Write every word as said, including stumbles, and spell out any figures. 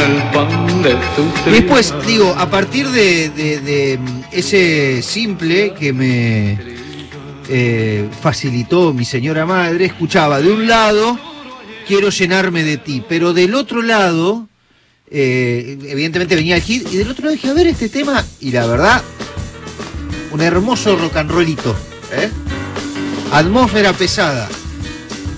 Y después, digo, a partir de, de, de ese simple que me eh, facilitó mi señora madre, escuchaba de un lado, quiero llenarme de ti, pero del otro lado, eh, evidentemente venía el hit, y del otro lado dije, a ver este tema, y la verdad, un hermoso rock and rollito, ¿eh? Atmósfera pesada.